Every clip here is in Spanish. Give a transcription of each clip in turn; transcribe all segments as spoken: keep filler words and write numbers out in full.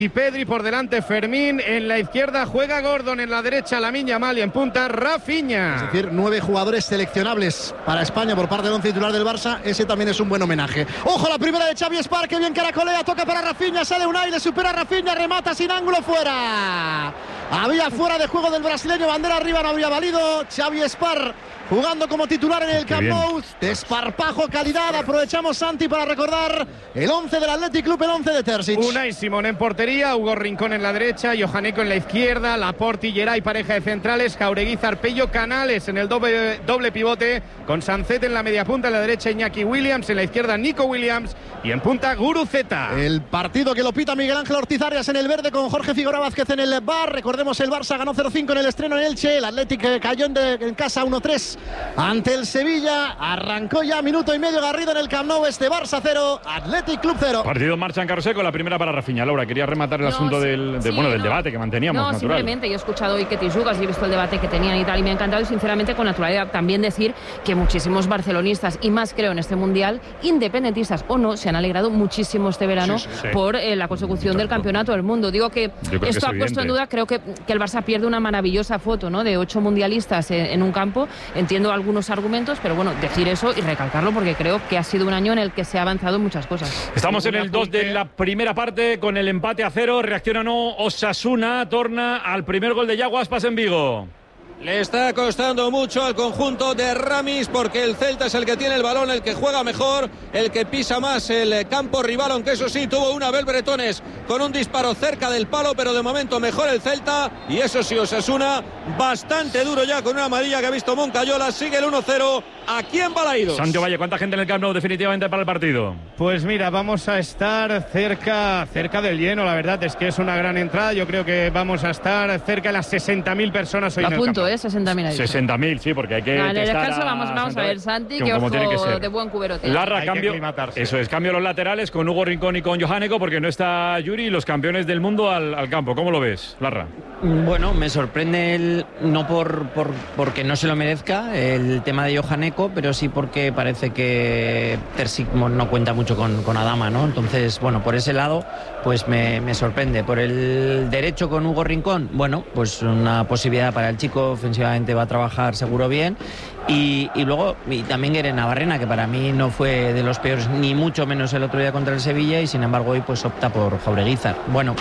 Y Pedri por delante, Fermín en la izquierda, juega Gordon en la derecha, Lamine Yamal y en punta Rafinha. Es decir, nueve jugadores seleccionables para España por parte del once titular del Barça. Ese también es un buen homenaje. Ojo, la primera de Xavi Espar, que bien caracolea, toca para Rafinha, sale Unai, le supera a Rafinha, remata sin ángulo, fuera. Había fuera de juego del brasileño, bandera arriba, no habría valido. Xavi Espar jugando como titular en el Camp Nou. Desparpajo, calidad. Aprovechamos, Santi, para recordar el once del Athletic Club, el once de Terzic. Unai Simón en portería, Hugo Rincón en la derecha, Johaneko en la izquierda, Laporte y Geray, pareja de centrales, Jauregui, Zarpello, Canales en el doble, doble pivote, con Sancet en la media punta, en la derecha Iñaki Williams, en la izquierda Nico Williams y en punta Guruceta. El partido que lo pita Miguel Ángel Ortiz Arias en el verde, con Jorge Figueroa Vázquez en el bar. Recordemos, el Barça ganó cero cinco en el estreno en Elche, el Athletic cayó en, de, en casa uno tres ante el Sevilla. Arrancó ya minuto y medio Garrido en el Camp Nou. Este Barça cero, Athletic Club cero. Partido en marcha en Carro Seco, la primera para Rafinha. Laura, quería rematar el no, asunto sí, del, de, sí, bueno, del no, debate que manteníamos. No, natural. Simplemente yo he escuchado hoy que Tisugas y he visto el debate que tenían y tal, y me ha encantado, y sinceramente con naturalidad también decir que muchísimos barcelonistas, y más creo en este Mundial, independentistas o no, se han alegrado muchísimo este verano sí, sí, sí. por eh, la consecución del Campeonato del Mundo. Digo que esto ha puesto en duda, creo que, que el Barça pierde una maravillosa foto, ¿no?, de ocho mundialistas en, en un campo. Entiendo algunos argumentos, pero bueno, decir eso y recalcarlo porque creo que ha sido un año en el que se ha avanzado en muchas cosas. Estamos en el dos de la primera parte con el empate a cero. Reacciona o no Osasuna, torna al primer gol de Yago Aspas en Vigo. Le está costando mucho al conjunto de Ramis, porque el Celta es el que tiene el balón, el que juega mejor, el que pisa más el campo rival, aunque eso sí, tuvo una Abel Bretones con un disparo cerca del palo, pero de momento mejor el Celta. Y eso sí, Osasuna bastante duro ya, con una amarilla que ha visto Moncayola. Sigue el uno cero aquí en Balaídos. Santiago Valle, ¿cuánta gente en el Camp Nou definitivamente para el partido? Pues mira, vamos a estar cerca, cerca del lleno. La verdad es que es una gran entrada. Yo creo que vamos a estar cerca de las sesenta mil personas hoy la en el punto, campo. ¿eh? sesenta mil. sesenta mil, sí, porque hay que en el descanso a vamos, vamos a ver, Santi, que como ojo tiene que ser. de buen cuberote. Larra, hay cambio, que eso es, cambio los laterales con Hugo Rincón y con Johaneko, porque no está Yuri, los campeones del mundo al, al campo. ¿Cómo lo ves, Larra? Bueno, me sorprende el, no por, por porque no se lo merezca el tema de Johaneko, pero sí porque parece que Terzic no cuenta mucho con, con Adama, ¿no? Entonces, bueno, por ese lado, pues me, me sorprende. Por el derecho con Hugo Rincón, bueno, pues una posibilidad para el chico, ofensivamente va a trabajar seguro bien. Y, y luego y también Gueren Navarrena, que para mí no fue de los peores, ni mucho menos el otro día contra el Sevilla, y sin embargo hoy pues opta por Jaureguizar. Bueno,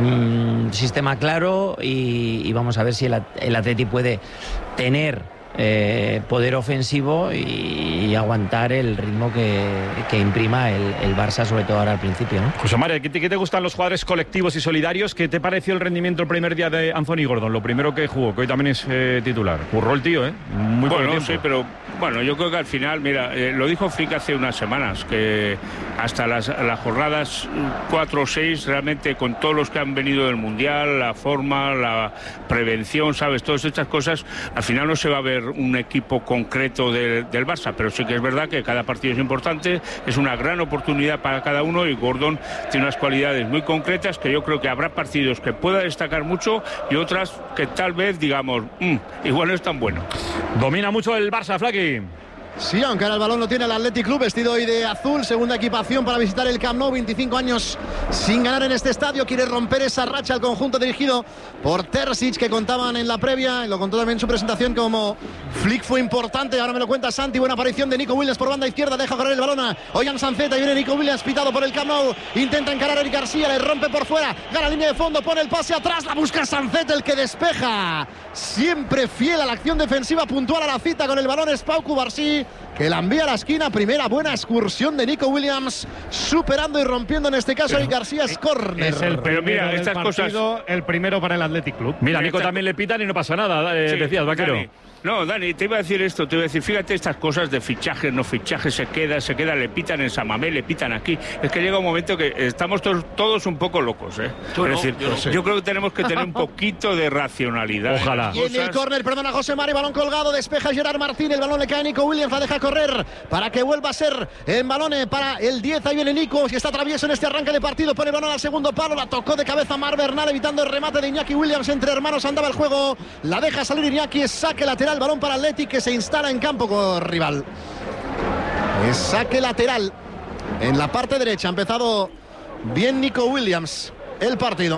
mmm, sistema claro, y, y vamos a ver si el, el Atleti puede tener Eh, poder ofensivo y, y aguantar el ritmo que, que imprima el, el Barça, sobre todo ahora al principio, ¿no? José María, ¿qué te, ¿qué te gustan los jugadores colectivos y solidarios? ¿Qué te pareció el rendimiento el primer día de Anthony Gordon? Lo primero que jugó, que hoy también es eh, titular. Curró el tío, ¿eh? Muy bueno, tiempo. Sí, pero bueno, yo creo que al final, mira, eh, lo dijo Flick hace unas semanas, que hasta las, las jornadas cuatro o seis, realmente con todos los que han venido del Mundial, la forma, la prevención, ¿sabes? Todas estas cosas, al final no se va a ver un equipo concreto de, del Barça, pero sí que es verdad que cada partido es importante, es una gran oportunidad para cada uno, y Gordon tiene unas cualidades muy concretas que yo creo que habrá partidos que pueda destacar mucho y otras que tal vez digamos, mmm, igual no es tan bueno. Domina mucho el Barça, Flaqui. Sí, aunque ahora el balón lo tiene el Athletic Club, vestido hoy de azul, segunda equipación para visitar el Camp Nou, veinticinco años sin ganar en este estadio, quiere romper esa racha al conjunto dirigido por Terzic, que contaban en la previa, y lo contó también en su presentación, como Flick fue importante. Ahora me lo cuenta Santi, buena aparición de Nico Williams por banda izquierda, deja correr el balón a Ollán Sanceta, y viene Nico Williams pitado por el Camp Nou, intenta encarar a Eric García, le rompe por fuera, gana línea de fondo, pone el pase atrás, la busca Sanceta, el que despeja, siempre fiel a la acción defensiva, puntual a la cita con el balón es Pau Cubarsí, que la envía a la esquina. Primera buena excursión de Nico Williams, superando y rompiendo en este caso a García, es córner. Es el pero mira, estas partido, cosas, el primero para el Athletic Club. Mira, Nico también le pitan y no pasa nada, eh, sí, decías, Vaquero. Dani. No, Dani, te iba a decir esto, te iba a decir, fíjate estas cosas de fichajes, no fichajes, se queda, se queda, le pitan en Samamé, le pitan aquí. Es que llega un momento que estamos todos, todos un poco locos, ¿eh? Yo es no, decir, yo no sé. yo creo que tenemos que tener un poquito de racionalidad. Ojalá. Y en el córner, perdona, José Mari, balón colgado, despeja Gerard Martín, el balón le cae a Nico Williams, la deja correr para que vuelva a ser en balón para el diez. Ahí viene Nico, que está travieso en este arranque de partido, pone el balón al segundo palo, la tocó de cabeza Mar Bernal, evitando el remate de Iñaki Williams. Entre hermanos andaba el juego, la deja salir Iñaki, es saque lateral, balón para Athletic, que se instala en campo con rival. Es saque lateral en la parte derecha, ha empezado bien Nico Williams. el partido.